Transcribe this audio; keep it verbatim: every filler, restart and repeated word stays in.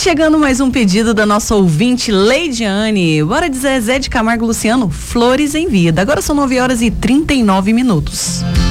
chegando mais um pedido da nossa ouvinte Leidiane. Bora de Zezé de Camargo e Luciano, Flores em Vida. Agora são nove horas e trinta e nove minutos.